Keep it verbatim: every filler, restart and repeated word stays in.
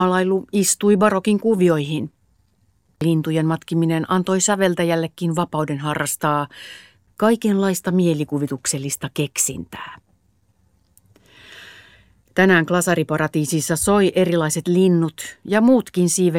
Alailu istui barokin kuvioihin. Lintujen matkiminen antoi säveltäjällekin vapauden harrastaa kaikenlaista mielikuvituksellista keksintää. Tänään Glasariparatiisissa soi erilaiset linnut ja muutkin siivet